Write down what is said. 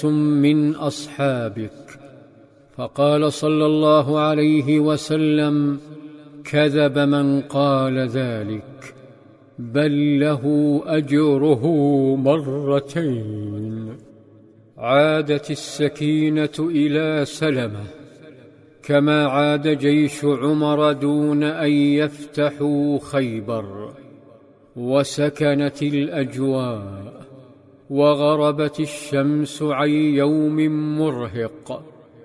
من أصحابك. فقال صلى الله عليه وسلم: كذب من قال ذلك، بل له أجره مرتين. عادت السكينة إلى سلمة كما عاد جيش عمر دون أن يفتحوا خيبر، وسكنت الأجواء، وغربت الشمس عن يوم مرهق،